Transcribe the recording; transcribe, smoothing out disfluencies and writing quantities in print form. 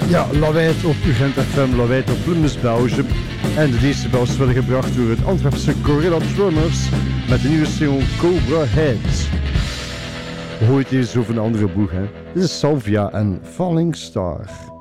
Ja, Lawaai op Gent FM, Lawaai op Plumbus Belgium. En de decibels worden gebracht door het Antwerpse Gorilla Drummers met de nieuwe single Cobra Heads. Hoort eens over een andere boeg, hè? Dit is Salvia en Falling Star.